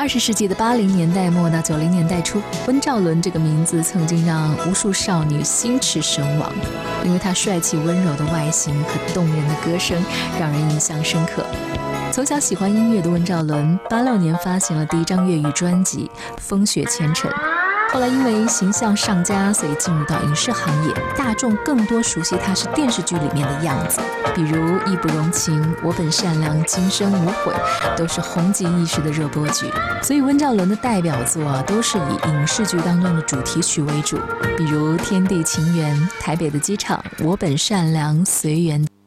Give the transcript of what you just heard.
20世纪的80年代末到90年代初，温兆伦这个名字曾经让无数少女心驰神往，因为他帅气温柔的外形和动人的歌声让人印象深刻。从小喜欢音乐的温兆伦，86年发行了第一张粤语专辑《风雪前程》。后来因为形象上佳，所以进入到影视行业，大众更多熟悉他是电视剧里面的样子，比如《义不容情》、《我本善良》、《今生无悔》，都是红极一时的热播剧。所以温兆伦的代表作都是以影视剧当中的主题曲为主，比如《天地情缘》、《台北的机场》、《我本善良》、《随缘》。